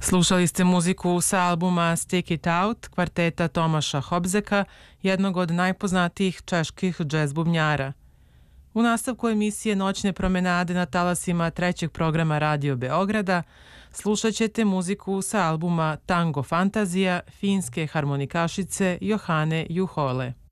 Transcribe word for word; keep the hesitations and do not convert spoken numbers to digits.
Slušali ste muziku sa albuma Stick It Out kvarteta Tomaša Hobzeka, jednog od najpoznatijih čeških džez bubnjara. U nastavku emisije Noćne promenade na talasima trećeg programa Radio Beograda slušat ćete muziku sa albuma Tango Fantazija finske harmonikašice Johane Juhole.